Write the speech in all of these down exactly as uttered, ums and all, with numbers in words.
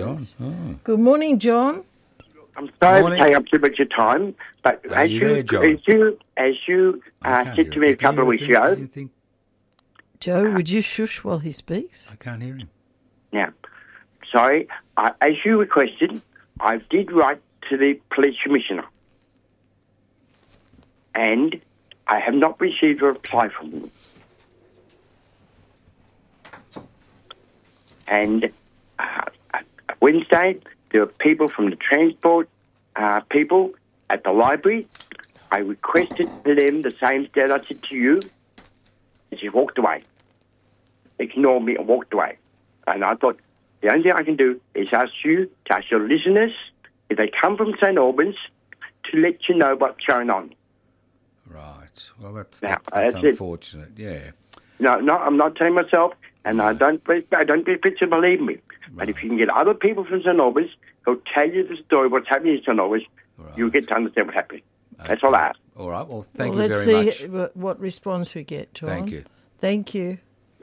John. Oh. Good morning, John. I'm sorry Morning. to take up too much of your time, but Are as you you, there, John? as you, as you I uh, can't said hear to me a thing. Can couple of you weeks hear ago, anything? Joe, would you shush while he speaks? I can't hear him. now, sorry, uh, as you requested, I did write to the police commissioner, and I have not received a reply from him. And uh, Wednesday, there were people from the transport uh, people at the library. I requested to them the same that I said to you, and she walked away. Ignored me and walked away. And I thought, the only thing I can do is ask you, to ask your listeners, if they come from Saint Albans, to let you know what's going on. Right. Well, that's, Now, that's, that's that's it. unfortunate. Yeah. No, no, I'm not telling myself, and I don't, I don't expect you to believe me. But if you can get other people from Saint Albans who'll tell you the story, what's happening in Saint Albans, Right. you'll get to understand what's happening. That's all I ask. All right. Well, thank well, you let's very see much. what- what response we get, John. Thank you. Thank you.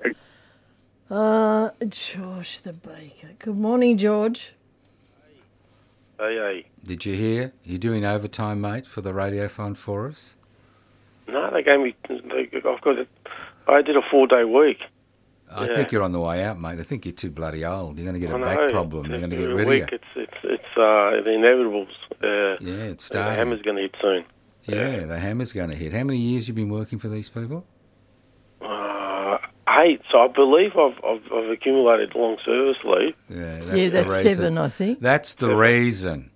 Uh, George the Baker. Good morning, George. Hey, hey. Did you hear? You're doing overtime, mate, for the radiophone for us? No, they gave me. They, I've got. A, I did a four-day week. I Yeah. think you're on the way out, mate. They think you're too bloody old. You're going to get a I back know. problem. They're going to get Every rid week of you. It's it's it's uh, the inevitables. Uh, Yeah, it's the starting. hammer's going to hit soon. Yeah, the hammer's going to hit. How many years you been working for these people? Uh, eight. So I believe I've, I've I've accumulated long service leave. Yeah, that's yeah, the that's reason. seven, I think. That's the reason.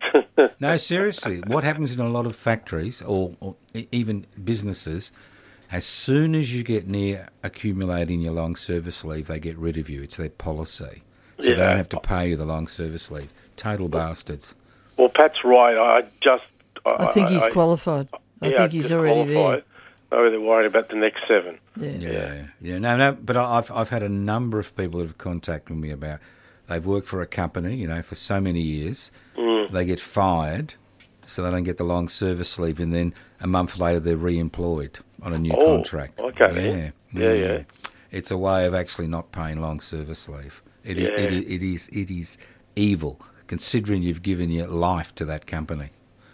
No, seriously. What happens in a lot of factories or, or e- even businesses, as soon as you get near accumulating your long service leave, they get rid of you. It's their policy. So Yeah. they don't have to pay you the long service leave. Total bastards. Well, Pat's right. I just. I think he's I, qualified. I yeah, think he's just already qualified. Oh, they're worried about the next seven. there. Yeah. Yeah, yeah. No, no, but I- I've I've had a number of people that have contacted me about they've worked for a company, you know, for so many years. Mm. They get fired, so they don't get the long service leave, and then a month later they're re-employed on a new Oh, contract. okay. Yeah, Yeah, yeah. It's a way of actually not paying long service leave. It, Yeah. it, it, it is it is evil, considering you've given your life to that company.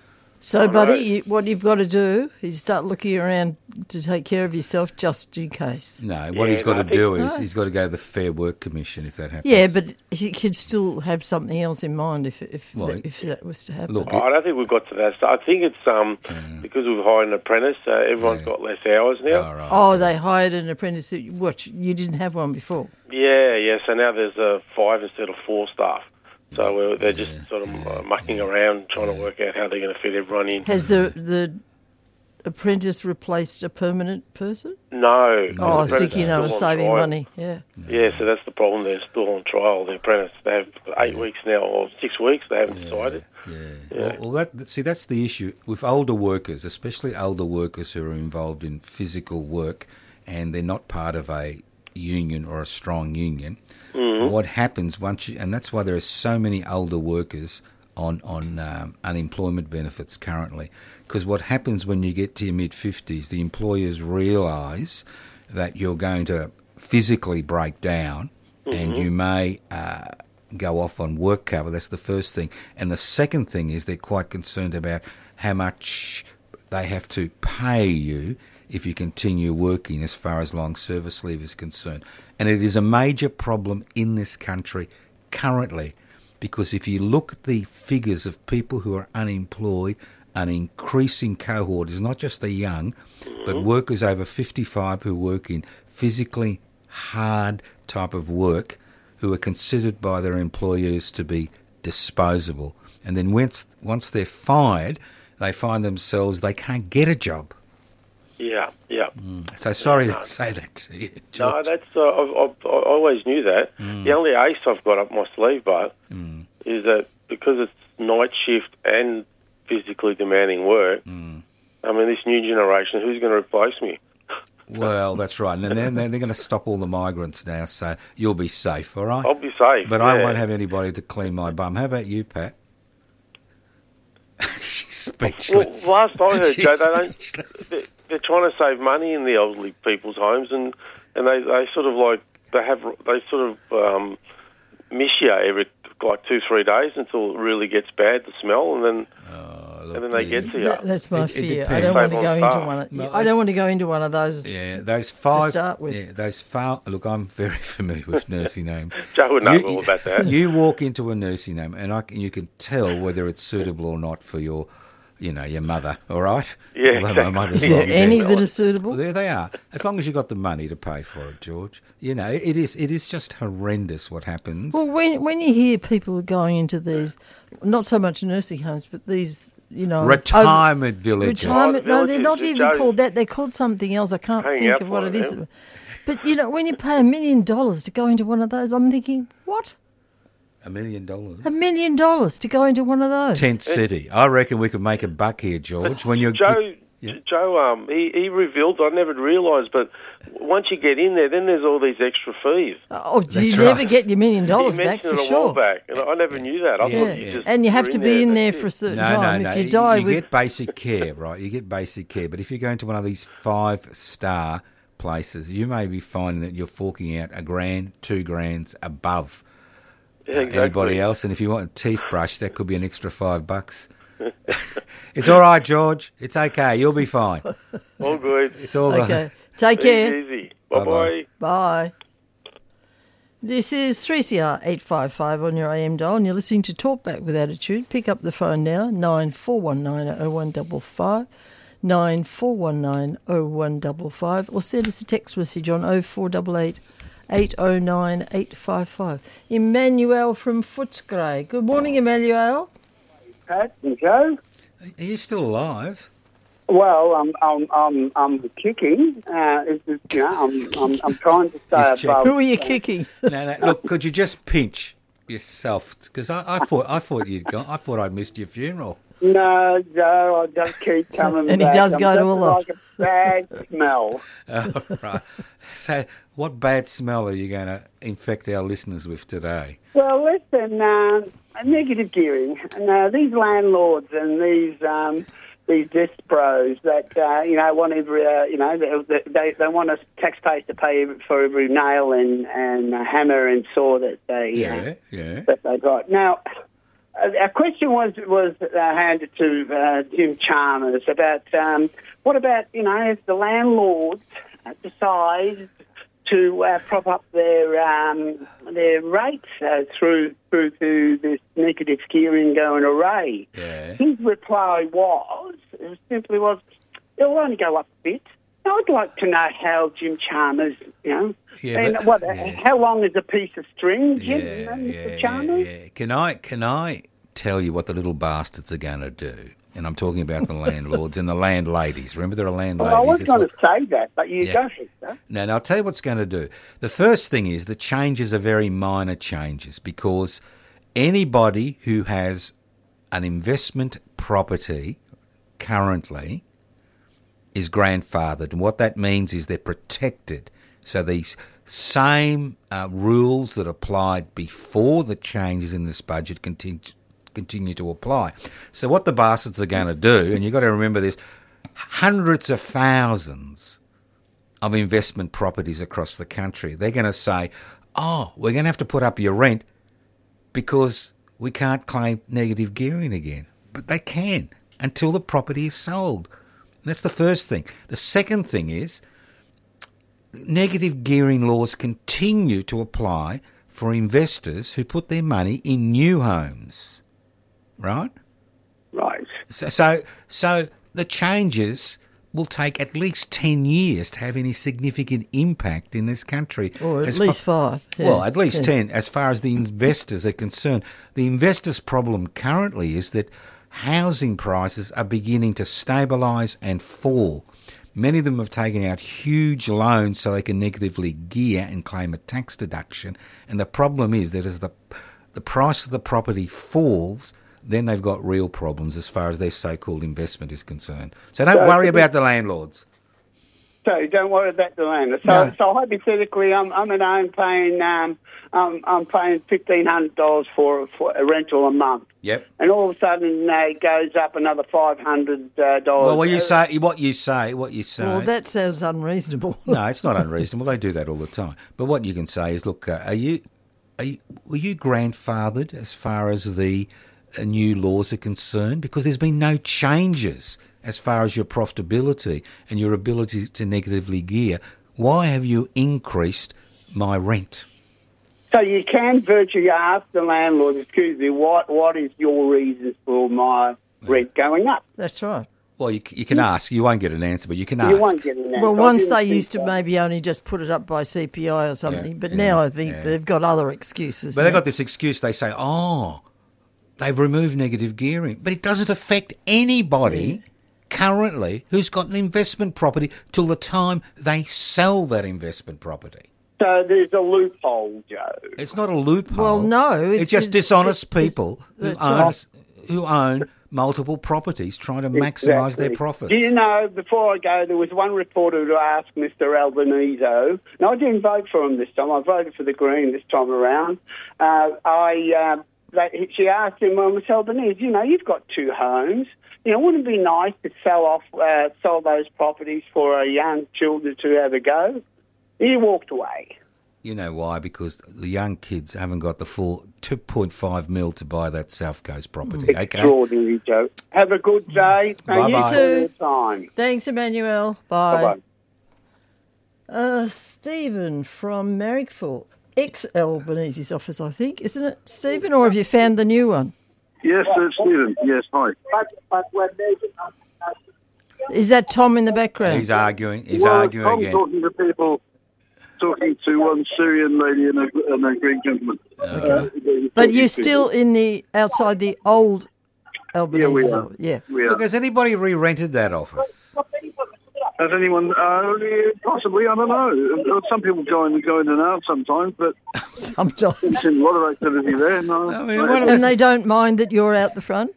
So, All buddy, right. you, what you've got to do is start looking around to take care of yourself just in case. No, what Yeah, he's got no, to I think- do is No. he's got to go to the Fair Work Commission if that happens. Yeah, but he could still have something else in mind if if, Well, that, if that was to happen. look, I don't think we've got to that. So I think it's um because we've hired an apprentice. Uh, everyone's Yeah. got less hours now. All right. Oh, they hired an apprentice. What, you didn't have one before? Yeah, yeah. So now there's uh, five instead of four staff. So we're, they're just sort of uh, mucking around, trying to work out how they're going to fit everyone in. Has the the apprentice replaced a permanent person? No. Oh, the I apprentice think you is know, still on saving trial. money. Yeah. Yeah, so that's the problem. They're still on trial. The apprentice. They have eight weeks now, or six weeks. They haven't decided. Yeah. Yeah. Well, well that, see, that's the issue with older workers, especially older workers who are involved in physical work and they're not part of a union or a strong union. Mm-hmm. What happens once you, and that's why there are so many older workers on, on um, unemployment benefits currently, because what happens when you get to your mid-fifties, the employers realise that you're going to physically break down and you may uh, go off on work cover. That's the first thing. And the second thing is they're quite concerned about how much they have to pay you if you continue working as far as long service leave is concerned. And it is a major problem in this country currently, because if you look at the figures of people who are unemployed, an increasing cohort is not just the young, but workers over fifty-five who work in physically hard type of work who are considered by their employers to be disposable. And then once once they're fired, they find themselves they can't get a job. Yeah, yeah. So sorry to say that to you, No, George. that's uh, I, I, I always knew that. The only ace I've got up my sleeve, but is that because it's night shift and physically demanding work. I mean, this new generation, who's going to replace me? Well, that's right. And then they're, they're going to stop all the migrants now, so you'll be safe, all right? I'll be safe. But yeah. I won't have anybody to clean my bum. How about you, Pat? She's Well, speechless. last I heard, She's Joe, they don't, speechless. they're, they're trying to save money in the elderly people's homes, and, and they, they sort of like they have they sort of um, miss you every like two, three days until it really gets bad, the smell, and then Oh, look, and then they yeah. get to you. That, that's my It- it fear. I depends. don't want to Same go on into staff. one. Of, No, I don't want to go into one of those. Yeah, those five. start with. Yeah, those far. Look, I'm very familiar with nursing homes. Joe would know You- all about that. You walk into a nursing home, and I can, you can tell whether it's suitable or not for your, you know, your mother. All right. Yeah, Although exactly. my mother's Is long there dead. any that are suitable? Well, there they are. As long as you got the money to pay for it, George. You know, it is. It is just horrendous what happens. Well, when when you hear people are going into these, not so much nursing homes, but these, you know, Retirement over- villages. Retirement? No, they're Villages, not the even Joe- called that. They're called something else. I can't Hang think out of for what it, it is. yeah. But you know, when you pay a million dollars to go into one of those, I'm thinking, what? A million dollars. A million dollars to go into one of those? Tent City. I reckon we could make a buck here, George. When you're Joe, Yeah. Joe, um, he, he revealed. I never realised, but once you get in there, then there's all these extra fees. Oh, That's you never right. get your million dollars He back mentioned for it a while sure. back, and I never knew that. I Yeah, thought you yeah. just And you have were to be in and there that's for a it. certain No, time. no, no. If you die you with get basic care, right? You get basic care. But if you go into one of these five-star places, you may be finding that you're forking out a grand, two grands above Yeah, uh, exactly. anybody else. And if you want a teeth brush, that could be an extra five bucks. It's all right, George. It's okay. You'll be fine. All good. It's all Okay. right. Take care. Easy, easy. Bye Bye-bye. bye. Bye. This is three C R eight five five on your A M dial, and you're listening to Talkback with Attitude. Pick up the phone now, nine four one nine oh one five five, nine four one nine oh one five five, or send us a text message on oh four eight eight, eight oh nine, eight five five. Emmanuel from Footscray. Good morning, Emmanuel. Pat and Joe. Are you still alive? Well, I'm I'm I'm I'm kicking. Uh, it's just, you know, I'm I'm I'm trying to stay He's above. Who are you kicking? No, no. Look, could you just pinch yourself? Because I, I thought I thought you'd gone. I thought I'd missed your funeral. No, Joe, I just keep coming And he back. does I'm go to just a lot. Like a bad smell. Oh, right. So, what bad smell are you going to infect our listeners with today? Well, listen, uh, negative gearing. Now, these landlords and these um, these dispros that uh, you know want every uh, you know they, they they want us taxpayers to pay for every nail and and uh, hammer and saw that they Yeah, uh, yeah. that they got. Now, uh, our question was was uh, handed to uh, Jim Chalmers about um, what about you know if the landlords decide to uh, prop up their um, their rates uh, through through to this negative gearing going away. Yeah. His reply was it simply was it'll only go up a bit. Now, I'd like to know how Jim Chalmers, you know, Yeah, and but- what yeah. how long is a piece of string, Jim, Yeah, you know, Mister yeah, Chalmers? yeah, yeah. Can I can I tell you what the little bastards are going to do? And I'm talking about the landlords and the landladies. Remember, there are landladies. Well, I was That's going what- to say that, but you Yeah. go ahead, sir. Now, now, I'll tell you what's going to do. The first thing is the changes are very minor changes because anybody who has an investment property currently is grandfathered. And what that means is they're protected. So these same uh, rules that applied before the changes in this budget continue, continue to apply. So what the bastards are going to do, and you've got to remember this, hundreds of thousands of investment properties across the country, they're going to say, oh, we're going to have to put up your rent because we can't claim negative gearing again. But they can until the property is sold. That's the first thing. The second thing is negative gearing laws continue to apply for investors who put their money in new homes, right? Right. So, so, so the changes will take at least ten years to have any significant impact in this country. Or at As least fa- five. Yeah. Well, at least Yeah. ten, as far as the investors are concerned. The investors' problem currently is that housing prices are beginning to stabilise and fall. Many of them have taken out huge loans so they can negatively gear and claim a tax deduction. And the problem is that as the the price of the property falls, then they've got real problems as far as their so-called investment is concerned. So don't So worry could we- about the landlords. So don't worry about the land. So, No. so hypothetically, I'm I'm at home paying um I'm I'm paying fifteen hundred dollars for for a rental a month, Yep. and all of a sudden uh, it goes up another five hundred dollars. Well, what you say, what you say, what you say. Well, that sounds unreasonable. No, it's not unreasonable. They do that all the time. But what you can say is, look, uh, are you are you, were you grandfathered as far as the uh, new laws are concerned? Because there's been no changes as far as your profitability and your ability to negatively gear. Why have you increased my rent? So you can virtually ask the landlord, excuse me, what, what is your reasons for my rent going up? That's right. Well, you, you can ask. You won't get an answer, but you can ask. You won't get an answer. Well, I once didn't they think used to so. maybe only just put it up by C P I or something, Yeah, but yeah, now I think yeah. they've got other excuses. But they've now. got this excuse. They say, oh, they've removed negative gearing. But it doesn't affect anybody currently who's got an investment property till the time they sell that investment property. So there's a loophole, Joe. It's not a loophole. Well, no, It's, it's- just it's- dishonest it's- people who that's own, right. us- who own multiple properties trying to maximise their Exactly. profits. Do you know, before I go, there was one reporter who asked Mister Albanese, and I didn't vote for him this time. I voted for the Green this time around. Uh, I, uh, they, she asked him, well, Mister Albanese, you know, you've got two homes. You know, wouldn't it be nice to sell off, uh, sell those properties for a young children to have a go? He walked away. You know why? Because the young kids haven't got the full two point five mil to buy that South Coast property. Okay. Extraordinary, Joe. Have a good day. Thank Bye-bye. you You for too. your time. Thanks, Emmanuel. Bye. Bye-bye. Uh, Stephen from Marrickville, ex-Albanese's office, I think, isn't it, Stephen? Or have you found the new one? Yes, it's Stephen. Yes, hi. Is that Tom in the background? He's arguing. He's well, arguing I'm again. talking to people, talking to one Syrian lady and a, and a Greek gentleman. Okay. But you're still in the outside the old Albanese. Yeah, we are. Yeah. We are. Look, has anybody re-rented that office? Has anyone? Uh, possibly, I don't know. Some people go in, go in and out sometimes, but Sometimes. there's a lot of activity there. No, I mean, what And they don't mind that you're out the front?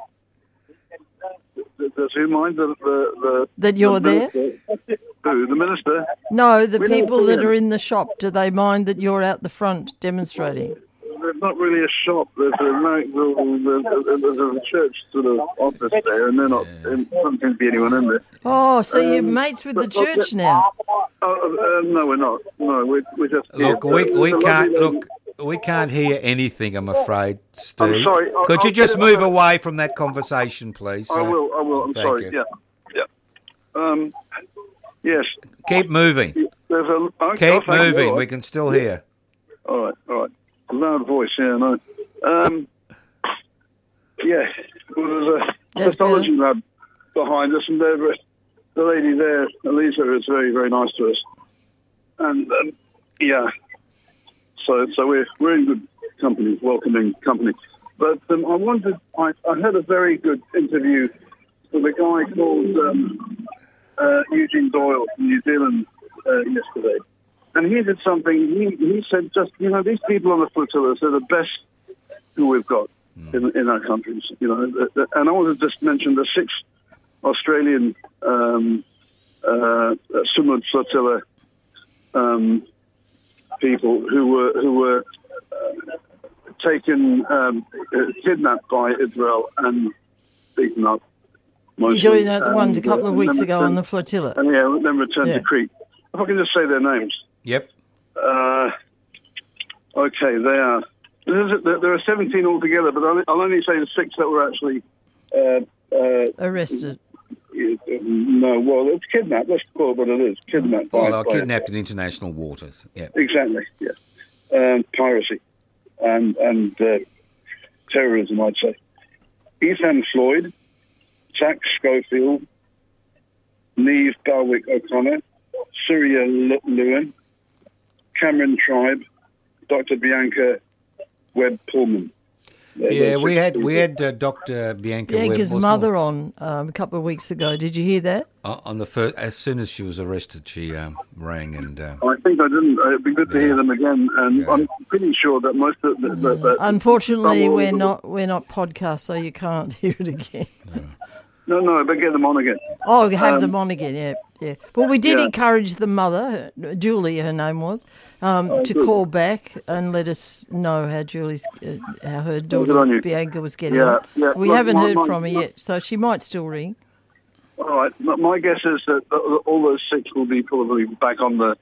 does who mind the the, the That you're the there? minister? Who, the minister? No, the We don't people see that them. are in the shop, do they mind that you're out the front demonstrating? There's not really a shop. There's a, there's, there's a church sort of office there, and they're not. There doesn't seem to be anyone in there. Oh, so you're Um, mates with the but- but- church now? Oh, uh, no, we're not. No, we're, we're just. Look, here. we There's we a lovely can't lady- look. We can't hear anything. I'm afraid, Steve. I'm sorry. I'll- Could you I'll just get it move on- away from that conversation, please? I sir? will. I will. I'm Thank sorry. you. Yeah. Yeah. Um. Yes. Keep moving. There's a. Okay, Keep thank you. moving. All We right. can still hear. All right. All right. Loud voice. Yeah. No. Um. Yeah. Well, there's a That's pathology better. lab behind us, and they're, the lady there, Elisa, is very, very nice to us. And um, yeah. So, so we're we're in good company, welcoming company. But um, I wanted. I, I had a very good interview with a guy called um, uh, Eugene Doyle from New Zealand uh, yesterday, and he did something. He he said, just you know, these people on the flotillas are the best who we've got in in our countries. You know, the, the, and I want to just mention the six Australian um, uh, Sumud flotilla um, people who were who were uh, taken, um, uh, kidnapped by Israel and beaten up. You're mostly, doing that the and, ones a couple uh, of weeks and ago then on the returned- flotilla. And yeah, then returned Yeah. to Crete. If I can just say their names. Yep. Uh, okay, they are. There there are seventeen altogether, but I'll I'll only say the six that were actually. Uh, uh, Arrested. no, well, it's kidnapped. Let's call it what it is. Kidnapped. by- Well, they were by- kidnapped in international waters. Yep. Exactly. Yes. Um, piracy and and uh, terrorism, I'd say. Ethan Floyd, Jack Schofield, Neve Garwick O'Connor, Surya L- Lewin, Cameron Tribe, Doctor Bianca Webb Pullman. They're- Yeah, they're we six had people. we had uh, Doctor Bianca Webb, Bianca's wasn't mother it? on um, a couple of weeks ago. Did you hear that? Uh, on the first, as soon as she was arrested, she um, rang and. Uh, I think I didn't. Uh, It'd be good to Yeah. hear them again, and Yeah. I'm pretty sure that most of the. the, the Unfortunately, some- we're not we're not podcast, so you can't hear it again. No, no, but get them on again. Oh, have Um, them on again, yeah, yeah. Well, we did yeah. encourage the mother, Julie, her name was, um, Oh, to good. call back and let us know how Julie's, uh, how her good on daughter you. Bianca was getting Yeah, on. yeah. We Look, haven't my- heard my- from her yet, so she might still ring. All right. My- My guess is that th- all those six will be probably back on the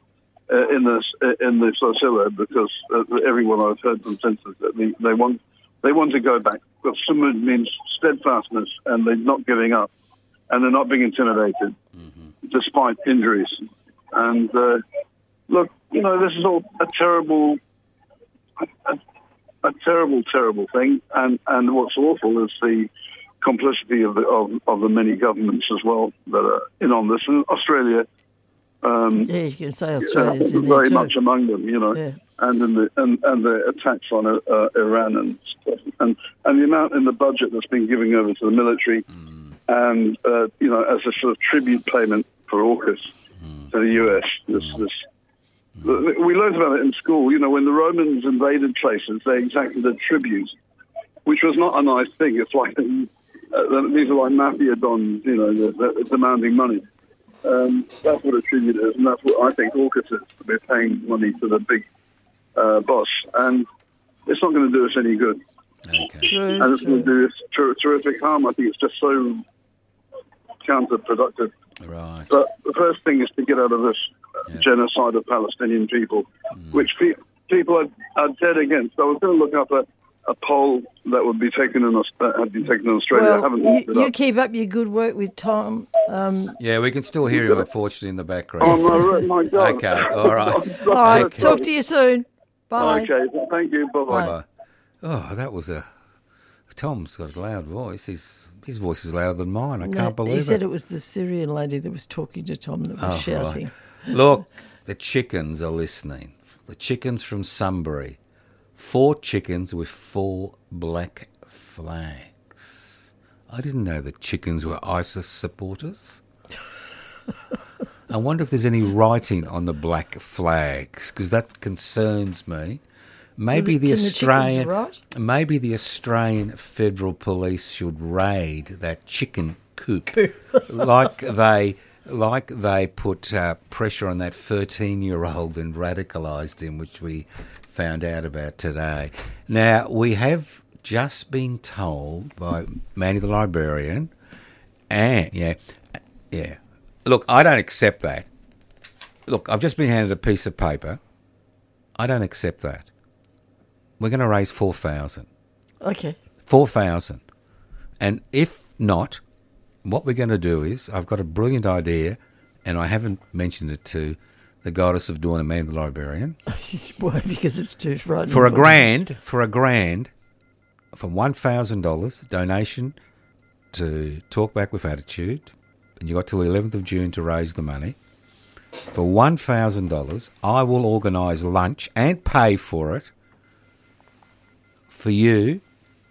uh, in the in the flotilla because uh, everyone I've heard from since is that they, they want they want to go back. But Sumud means steadfastness, and they're not giving up, and they're not being intimidated, mm-hmm. despite injuries. And uh, look, you know, this is all a terrible, a, a terrible, terrible thing. And, and what's awful is the complicity of the of, of the many governments as well that are in on this. And Australia, um, yeah, you can say Australia's uh, in there very too. much among them, you know. Yeah. And in the and, and the attacks on uh, Iran and stuff, and and the amount in the budget that's been given over to the military, mm. and uh, you know, as a sort of tribute payment for AUKUS mm. to the U S. This, mm. this mm. we learned about it in school. You know, when the Romans invaded places, they exacted a tribute, which was not a nice thing. It's like uh, these are like mafia dons, you know, they're, they're demanding money. Um, that's what a tribute is, and that's what I think AUKUS is. They're paying money to the big Uh, boss, and it's not going to do us any good. Okay. True, and it's true. going to do us ter- terrific harm. I think it's just so counterproductive. Right. But the first thing is to get out of this yeah. genocide of Palestinian people, mm. which pe- people are, are dead against. I was going to look up a, a poll that would be taken in that had been taken in Australia. Well, I haven't you, looked it you up. keep up your good work with Tom. Um, Yeah, we can still hear him, unfortunately, in the background. Oh, my, my God. Okay, all right. all right, Okay. talk to you soon. Bye. Okay, thank you. Bye-bye. Bye. Oh, that was a... Tom's got a loud voice. His his voice is louder than mine. I No, can't believe he it. said it was the Syrian lady that was talking to Tom that was Oh, shouting. right. Look, the chickens are listening. The chickens from Sunbury. Four chickens with four black flags. I didn't know that chickens were ISIS supporters. I wonder if there's any writing on the black flags, because that concerns me. Maybe the Can the Australian, chickens write? maybe the Australian Federal Police should raid that chicken coop, like they, like they put uh, pressure on that thirteen-year-old and radicalised him, which we found out about today. Now we have just been told by Manny the librarian, and yeah, yeah. Look, I don't accept that. Look, I've just been handed a piece of paper. I don't accept that. We're going to raise four thousand. Okay. four thousand. And if not, what we're going to do is, I've got a brilliant idea, and I haven't mentioned it to the Goddess of Dawn and Manny the librarian. Why? Because it's too frightening. For a grand, for a grand, for one thousand dollars donation to Talk Back with Attitude, and you got till the eleventh of June to raise the money. For one thousand dollars, I will organise lunch and pay for it for you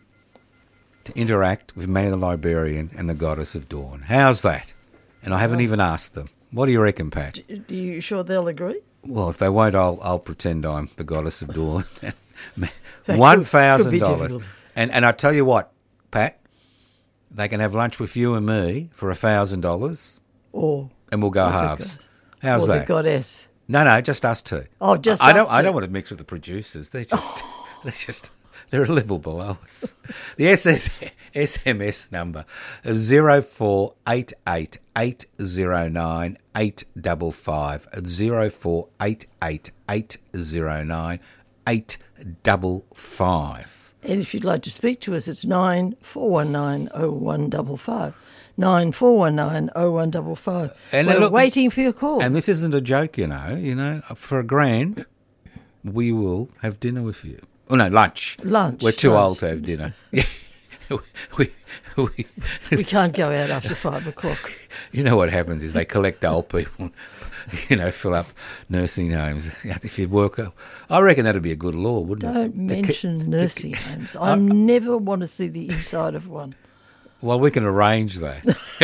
to interact with Manny the librarian and the Goddess of Dawn. How's that? And I haven't even asked them. What do you reckon, Pat? Are you sure they'll agree? Well, if they won't, I'll I'll pretend I'm the Goddess of Dawn. One thousand dollars, and and I tell you what, Pat, they can have lunch with you and me for a thousand dollars, or and we'll go or halves. The, How's or that? The goddess. No, no, just us two. Oh, just I, I us don't. two. I don't want to mix with the producers. They're just. they're just. They're a level below us. The S M S number is zero four eight eight eight zero nine eight five five. It's zero four eight eight eight zero nine eight five five. And if you'd like to speak to us, it's nine four one nine oh one five five. Nine four one nine oh one five five. And we're look, waiting for your call. And this isn't a joke, you know. You know, for a grand, we will have dinner with you. Oh, no, lunch. Lunch. We're too lunch. old to have dinner. we, we, we, we can't go out after five o'clock. You know what happens is they collect old people, you know, fill up nursing homes. If you work, I reckon that'd be a good law, wouldn't Don't it? Don't mention to, nursing to, homes. I never want to see the inside of one. Well, we can arrange that.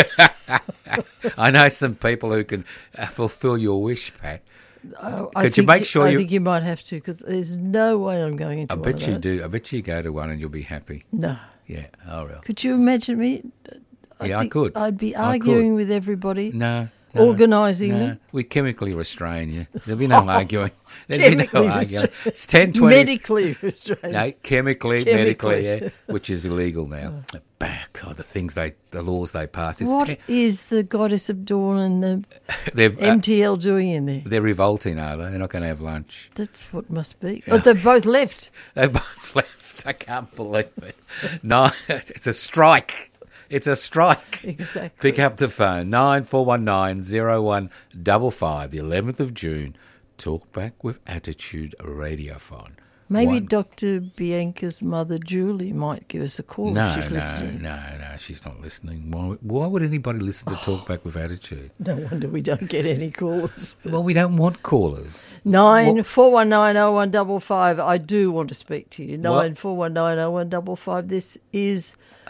I know some people who can fulfil your wish, Pat. Oh, Could I you make sure I you? think you might have to, because there's no way I'm going into I one bet of you those. do. I bet you go to one and you'll be happy. No. Yeah. Oh, real. Could you imagine me? I Yeah, I think could. I'd be I arguing could. with everybody. No. organising No, them. we chemically restrain you. There'll be no arguing. There'll be no Chemically arguing. restrain- It's ten twenty. Medically restrained. No, chemically, Chemically. medically, yeah, which is illegal now. Bah, God, the things they, the laws they pass. It's What te- is the Goddess of Dawn and the they're, uh, M T L doing in there? they're revolting, are they? They're not going to have lunch. That's what must be. But they've both left. They've both left. I can't believe it. No, it's a strike. It's a strike. Exactly. Pick up the phone, nine four one nine zero one five five, the eleventh of June. Talk back with Attitude Radiophone. Maybe One- Doctor Bianca's mother, Julie, might give us a call No, if she's no, listening. no, no, she's not listening. Why, why would anybody listen to Talk Back with Attitude? No wonder we don't get any calls. Well, we don't want callers. Nine What- four one nine oh one double five. I do want to speak to you. What? Nine four one nine oh one double five. This is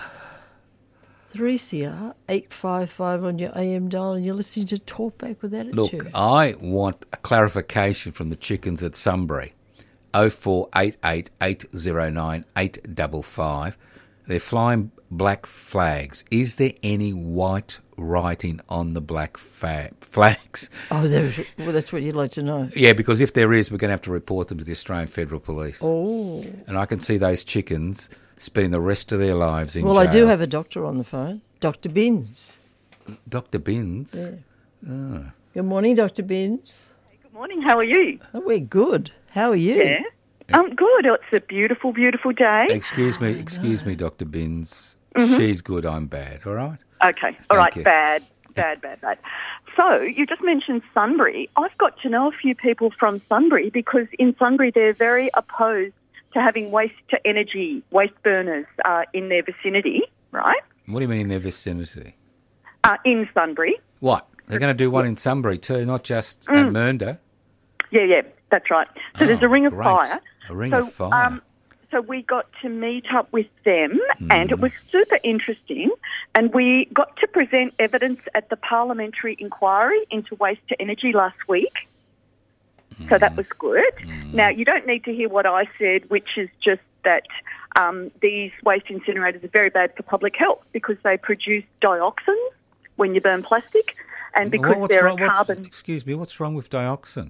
three C R eight five five on your A M dial, and you're listening to Talk Back with Attitude. Look, I want a clarification from the chickens at Sunbury. oh four eight eight eight oh nine eight five five. They're flying black flags. Is there any white writing on the black fa- flags? Oh, is there, well, that's what you'd like to know. Yeah, because if there is, we're going to have to report them to the Australian Federal Police. Oh, And I can see those chickens spending the rest of their lives in well, jail. I do have a doctor on the phone, Doctor Binns. Doctor Binns. Good morning, Doctor Binns. Good morning. How are you? Oh, we're good. How are you? Yeah. I'm good. It's a beautiful, beautiful day. Excuse me, excuse me, Doctor Binns. Mm-hmm. She's good, I'm bad, all right? Okay. All right. you. Bad, bad, bad, bad. So you just mentioned Sunbury. I've got to know a few people from Sunbury because in Sunbury they're very opposed to having waste to energy, waste burners uh, in their vicinity, right? What do you mean in their vicinity? Uh, in Sunbury. What? They're going to do one in Sunbury too, not just Mm. at Mernda. Yeah, yeah, that's right. So Oh, there's a ring of great. fire. A ring so, of fire. Um, so we got to meet up with them, and it was super interesting. And we got to present evidence at the parliamentary inquiry into waste to energy last week. So that was good. Now, you don't need to hear what I said, which is just that um, these waste incinerators are very bad for public health because they produce dioxins when you burn plastic, and because Well, what's they're wrong, a what's- carbon... excuse me, what's wrong with dioxin?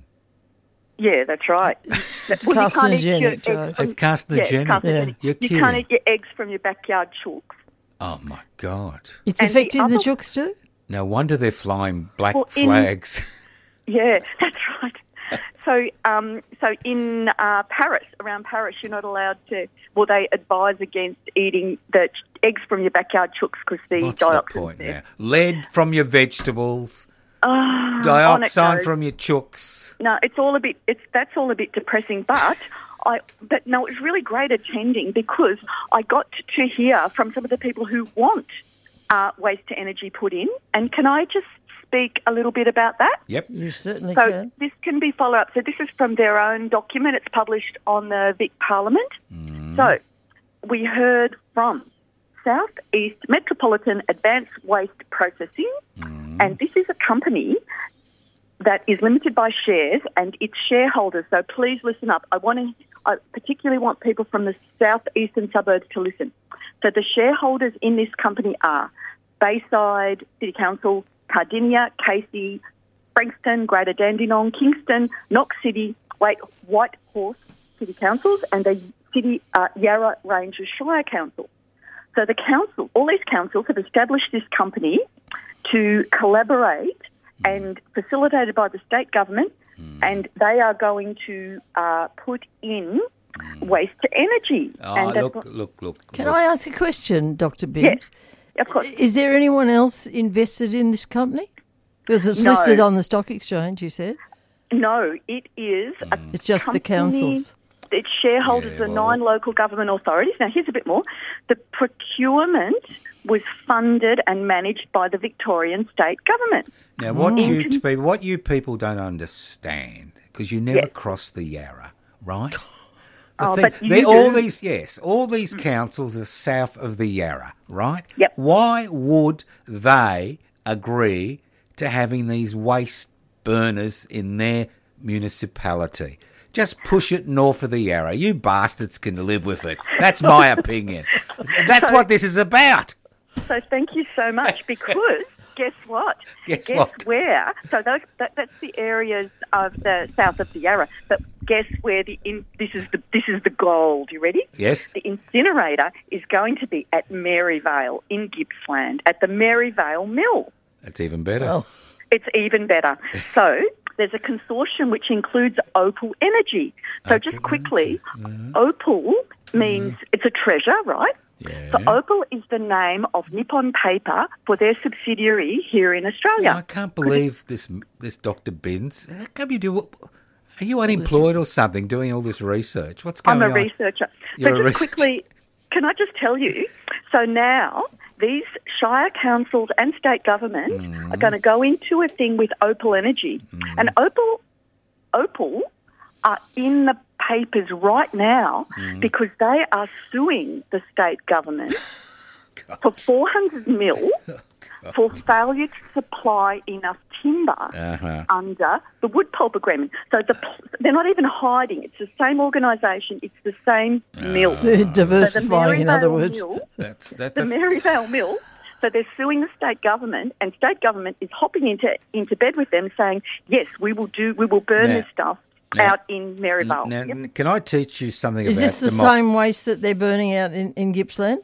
Yeah, that's right. It's Well, you can't eat your carcinogenic, eggs Joe. from- It's carcinogenic. Yeah, it's carcinogenic. Yeah. You're You kidding. can't eat your eggs from your backyard chooks. Oh, my God. It's And the affecting the, other- chooks too? No wonder they're flying black Well, in- flags. Yeah, that's right. So, um, so in uh, Paris, around Paris, you're not allowed to. Well, they advise against eating the ch- eggs from your backyard chooks because the What's the dioxins point there. now? Lead from your vegetables, Oh, on it dioxin goes. from your chooks. No, it's all a bit. It's that's all a bit depressing. But I. But no, it was really great attending because I got to hear from some of the people who want uh, waste to energy put in. And can I just speak a little bit about that? Yep. You certainly So can. this can be follow up. So this is from their own document. It's published on the Vic Parliament. So we heard from South East Metropolitan Advanced Waste Processing, and this is a company that is limited by shares and its shareholders. So please listen up. I want to. I particularly want people from the southeastern suburbs to listen. So the shareholders in this company are Bayside City Council, Cardinia, Casey, Frankston, Greater Dandenong, Kingston, Knox City, White, Whitehorse City Councils, and the City uh, Yarra Ranges Shire Council. So the council, all these councils have established this company to collaborate and facilitated by the state government, and they are going to uh, put in waste to energy. Oh, and that's look, what- look, look. Can look. I ask a question, Doctor Binns? Yes, of course. Is there anyone else invested in this company? Because it's No. listed on the stock exchange, you said. No, it is a It's just the company- councils. Its shareholders Yeah, are well- nine local government authorities. Now, here's a bit more. The procurement was funded and managed by the Victorian state government. Now, what you Mm. people, what you people don't understand, because you never Yes. cross the Yarra, right? The Oh, thing- but you they- all do. these, yes, all these councils are south of the Yarra, right? Yep. Why would they agree to having these waste burners in their municipality? Just push it north of the Yarra. You bastards can live with it. That's my opinion. That's So- what this is about. So thank you so much because guess what? Guess guess what? where? So those, that, that's the areas of the south of the Yarra. But guess where the in, this is the this is the gold. You ready? Yes. The incinerator is going to be at Maryvale in Gippsland at the Maryvale Mill. That's even better. Oh. It's even better. So there's a consortium which includes Opal Energy. So Opal just quickly, Energy. Opal means it's a treasure, right? Yeah. So Opal is the name of Nippon Paper for their subsidiary here in Australia. I can't believe this this Doctor Binns. How come you do? Are you unemployed or something doing all this research? What's going I'm a on? researcher. You're so a just researcher. quickly, can I just tell you? So now these shire councils and state government Mm. are going to go into a thing with Opal Energy, Mm. and Opal, Opal are in the papers right now Mm. because they are suing the state government for four hundred mil for failure to supply enough timber Uh-huh. under the wood pulp agreement. So the, they're not even hiding. It's the same organisation. It's the same mill. They're diversifying, in other Maryvale words. Mill, That's that, the that's Maryvale Mill. So they're suing the state government, and state government is hopping into into bed with them, saying, "Yes, we will do. We will burn Now- this stuff now- out in Maryvale." Now, Yep. can I teach you something Is about this the demo- same waste that they're burning out in, in Gippsland?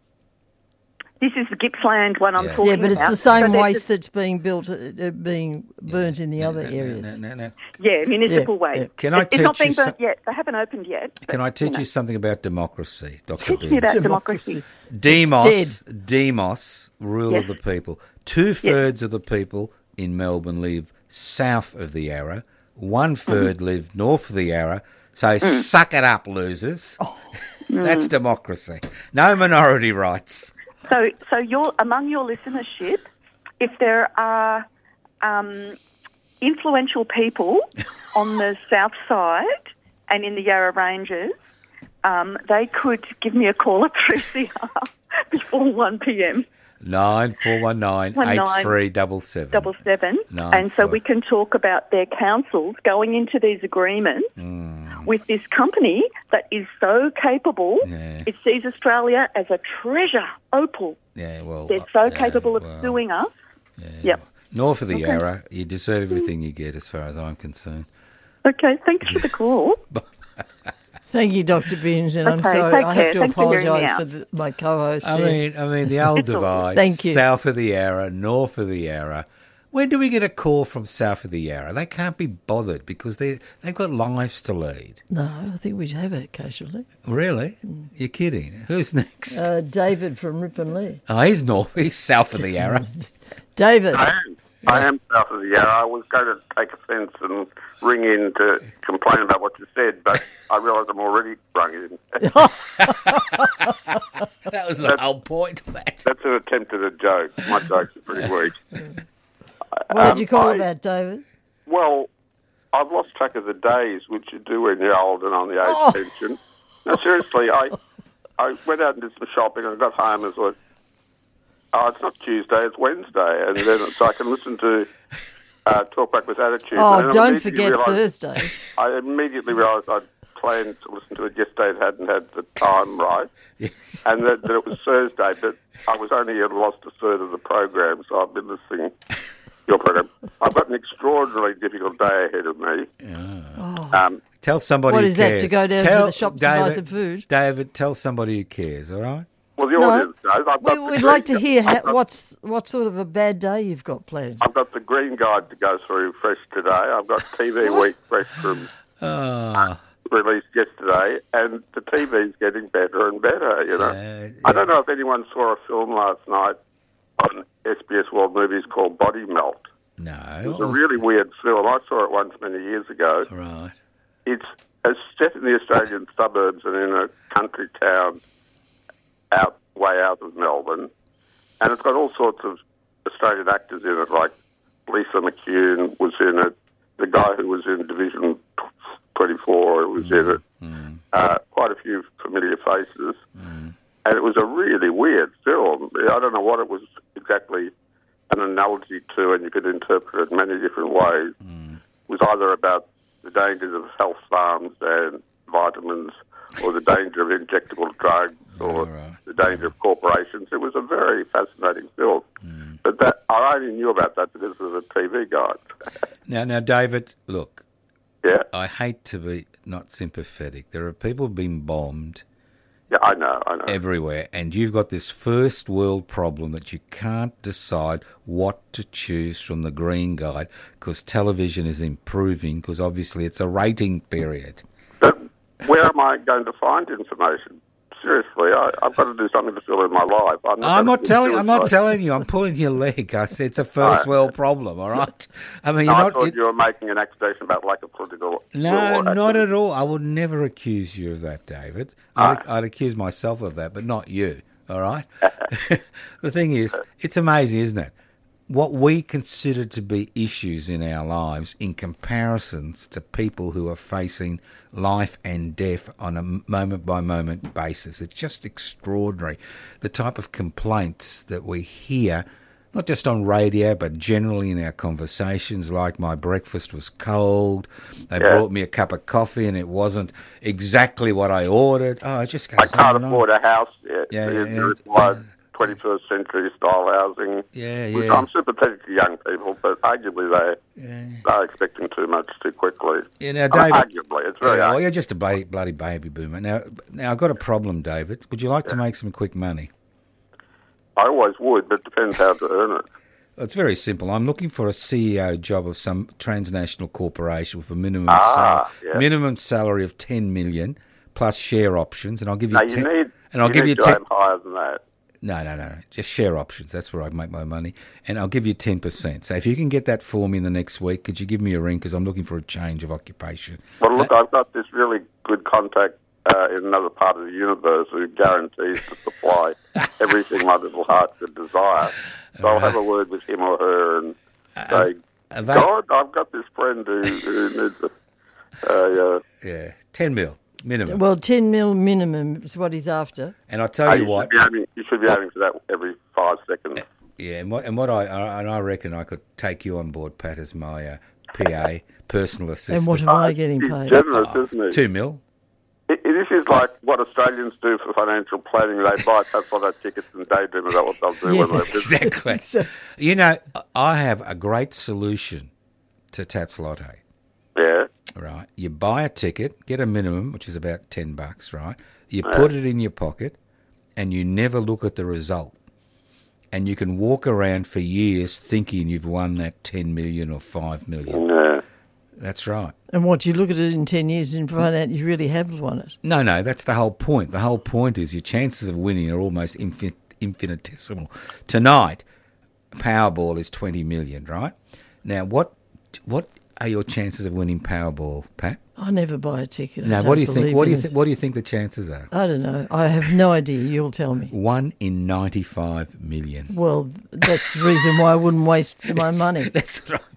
This is the Gippsland one I'm Yeah. talking Yeah, about. but it's the So same they're waste just- that's being built, uh, uh, being burnt in the other No, no, areas. no, no, no. Yeah, municipal Yeah, waste. yeah. Can I It- it's not teach you being burnt some- yet. They haven't opened yet. Can I but, teach know. you something about democracy, Doctor Teach me about Binns? democracy. Demos, demos, rule Yes. of the people. Two thirds of the people in Melbourne live south of the Yarra. One third Mm-hmm. live north of the Yarra. So Mm. suck it up, losers. Oh. That's democracy. No minority rights. So, so you're, among your listenership, if there are um, influential people on the south side and in the Yarra Ranges, um, they could give me a call at three C R before one p m. Nine four one nine eight three double seven. Double seven, Nine, and so four. we can talk about their councils going into these agreements Mm. with this company that is so capable. Yeah. It sees Australia as a treasure, Opal. Yeah, well, They're so uh, capable of well, suing us. Yep. North of the Okay. Yarra, you deserve everything you get, as far as I'm concerned. Okay, thanks for the call. Thank you, Doctor Binns, and I'm Okay, sorry take I care. have to Thanks for hearing me apologise out. for the, my co-host. I there. mean, I mean, the old divide. Thank you. South of the Yarra, north of the Yarra. When do we get a call from south of the Yarra? They can't be bothered because they they've got lives to lead. No, I think we have it occasionally. Really? You're kidding? Who's next? Uh, David from Ripponlea. oh, he's north. He's south of the Yarra. David, I am. I am south of the Yarra. I was going to take offence and ring in to complain about what you said, but I realise I'm already rung in. That was the whole point of that. That's an attempt at a joke. My jokes are pretty weak. what did Um, you call I- about, David? Well, I've lost track of the days, which you do when you're old and on the age Oh. pension. No, seriously, I I went out and did some shopping and I got home and thought, oh, it's not Tuesday, it's Wednesday. And then so I can listen to uh, Talk Back with Attitude. Oh, And I don't immediately forget realised- Thursdays. I immediately realised I'd planned to listen to it yesterday and hadn't had the time right, Yes. and that, that it was Thursday, but I was only had lost a third of the program, so I've been listening to your program. I've got an extraordinarily difficult day ahead of me. Um, Tell somebody What who is that, cares. to go down to tell, the shops David, and buy some food? David, tell somebody who cares, all right? well, the No. audience knows. I've got We, the we'd green like to gu- hear I've how, got- what's what sort of a bad day you've got planned. I've got the Green Guide to go through fresh today. I've got T V Week fresh from Oh, released yesterday, and the T V's getting better and better, you know. Yeah, I don't know if anyone saw a film last night on S B S World Movies called Body Melt. no. It was a really weird film. I saw it once many years ago. Right. It's it's set in the Australian suburbs and in a country town out way out of Melbourne, and it's got all sorts of Australian actors in it, like Lisa McCune was in it, the guy who was in Division twenty-four was in it, uh, quite a few familiar faces, and it was a really weird film. I don't know what it was exactly an analogy to, and you could interpret it in many different ways. It was either about the dangers of health farms and vitamins, or the danger of injectable drugs, or right. the danger of corporations. It was a very fascinating film. But that I only knew about that because of the T V guide. Now, now, David, look, Yeah, I hate to be not sympathetic. There are people being bombed yeah, I know, I know. everywhere, and you've got this first world problem that you can't decide what to choose from the Green Guide because television is improving because obviously it's a rating period. But where am I going to find information? Seriously, I, I've got to do something to fill in my life. I'm not, I'm gonna not telling. I'm not suicide. telling you. I'm pulling your leg. I said it's a first Right. world problem. All right. I mean, you're I not. thought it- you were making an accusation about lack of political. no, will, not actually. at all. I would never accuse you of that, David. I'd, I'd accuse myself of that, but not you. All right. The thing is, it's amazing, isn't it? What we consider to be issues in our lives in comparisons to people who are facing life and death on a moment by moment basis. It's just extraordinary. The type of complaints that we hear, not just on radio, but generally in our conversations, like my breakfast was cold, they Yeah. brought me a cup of coffee and it wasn't exactly what I ordered. Oh, it just goes I on can't and on. afford a house yet. Yeah, There- yeah, there is yeah. my twenty-first century style housing. Yeah, Which yeah. I'm sympathetic to young people, but arguably they Yeah. they're expecting too much too quickly. Yeah, now, I mean, David, arguably, it's very yeah, well, arguable. you're just a bloody, bloody baby boomer. Now, now I've got a problem, David. Would you like to make some quick money? I always would, but it depends how to earn it. It's very simple. I'm looking for a C E O job of some transnational corporation with a minimum Ah, salary, yeah. minimum salary of ten million plus share options, and I'll give you Now you ten. need and I'll you give need you to ten. aim higher than that. No, no, no, just share options. That's where I make my money, and I'll give you ten percent. So if you can get that for me in the next week, could you give me a ring because I'm looking for a change of occupation? Well, look, I've got this really good contact uh, in another part of the universe who guarantees to supply everything my little heart could desire. So I'll have a word with him or her and say, Are they- God, I've got this friend who, who needs a, uh, yeah, ten mil minimum. Well, ten mil minimum is what he's after. And I tell you you, what, should be aiming, you should be aiming for that every five seconds. yeah, and what, and what I, I and I reckon I could take you on board, Pat, as my uh, P A, personal assistant. And what am I getting He's paid? generous, Oh, isn't he? Two mil. It, it, this is like what Australians do for financial planning. They buy Tasmania tickets and daydream about what they'll do when Yeah. they're busy. Exactly. So- You know, I have a great solution to Tats Lotte. Yeah. Right, you buy a ticket, get a minimum, which is about ten bucks. Right, you put it in your pocket, and you never look at the result. And you can walk around for years thinking you've won that ten million or five million. Yeah. That's right. And what, you look at it in ten years and find out you really have won it. No, no, that's the whole point. The whole point is your chances of winning are almost infin- infinitesimal. Tonight, Powerball is twenty million, right? Now, what what are your chances of winning Powerball, Pat? I never buy a ticket. I Now, don't what do you think? believe What do in you it. think? What do you think the chances are? I don't know. I have no idea. You'll tell me. One in ninety-five million. Well, that's the reason why I wouldn't waste my money. That's right.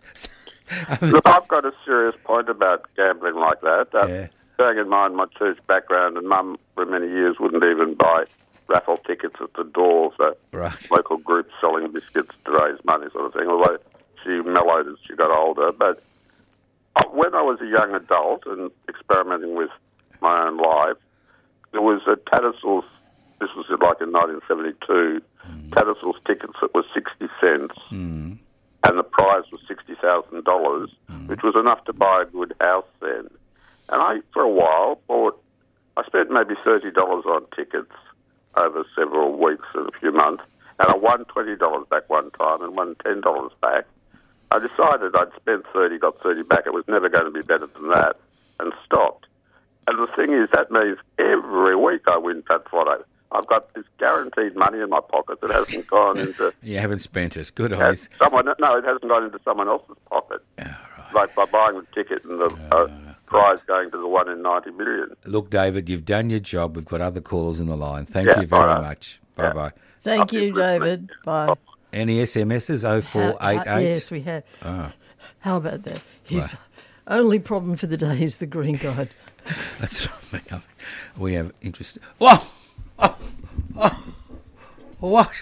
I mean, Look, I've got a serious point about gambling like that. that Yeah. Bearing in mind my church background, and Mum for many years wouldn't even buy raffle tickets at the door for Right. local groups selling biscuits to raise money, sort of thing. Although she mellowed as she got older, but uh, when I was a young adult and experimenting with my own life, there was a Tattersalls. This was like in nineteen seventy-two. Mm. Tattersalls tickets that were sixty cents. Mm. And the prize was sixty thousand dollars, Mm. which was enough to buy a good house then. And I, for a while, bought, I spent maybe thirty dollars on tickets over several weeks and a few months, and I won twenty dollars back one time and won ten dollars back. I decided I'd spent thirty, got thirty back. It was never going to be better than that, and stopped. And the thing is, that means every week I win Tats Lotto. I've got this guaranteed money in my pocket that hasn't gone into You haven't spent it. Good on uh, you. someone. No, it hasn't gone into someone else's pocket. Like by buying the ticket and the uh, prize going to the one in ninety million. Look, David, you've done your job. We've got other callers in the line. Thank Yeah, you very all right. much. Bye bye. Thank I'll you, be listening. David. Bye. Any S M Ses? Oh four eight How- how- eight. Yes, we have. Ah. How about that? His only problem for the day is the Green Guide. That's what I mean. We have interest. Whoa! Oh, oh, what?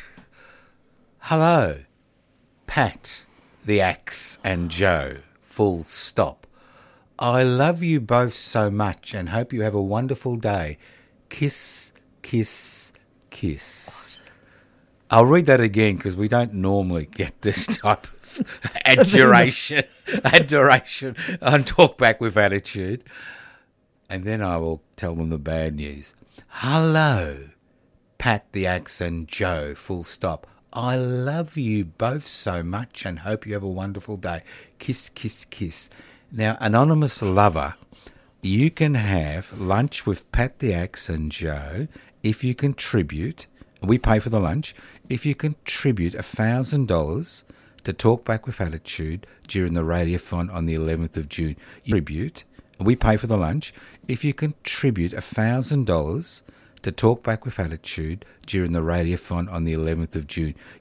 Hello, Pat, the Axe, and Joe. Full stop. I love you both so much and hope you have a wonderful day. Kiss, kiss, kiss. I'll read that again because we don't normally get this type of adoration, adoration on Talkback with Attitude. And then I will tell them the bad news. Hello, Pat the Axe and Joe, full stop. I love you both so much and hope you have a wonderful day. Kiss, kiss, kiss. Now, anonymous lover, you can have lunch with Pat the Axe and Joe if you contribute. We pay for the lunch. If you contribute one thousand dollars to Talk Back with Attitude during the Radiothon on the eleventh of June. You contribute. We pay for the lunch. If you contribute one thousand dollars to Talk Back with Attitude during the Radiothon on the eleventh of June,